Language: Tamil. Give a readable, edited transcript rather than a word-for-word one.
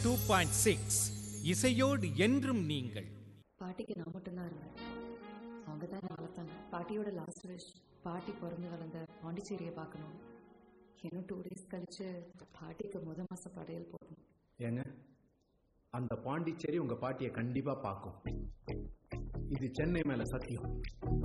92.6 இசையோடு என்றும் நீங்கள். பாட்டிக்கு நான் மட்டும்தான் இருந்தேன். அவங்க தான் என்னை வளர்த்தாங்க. பாட்டியோட லாஸ்ட் விஷ் பாட்டி பிறந்து வளர்ந்த பாண்டிச்சேரியை பார்க்கணும். இன்னும் 2 days கழிச்சு பாட்டிக்கு மாச படையல் போடணும். ஏங்க, அந்த பாண்டிச்சேரி உங்க பாட்டியை கண்டிப்பா பார்க்கும். இது சென்னை மேல சத்தியம்.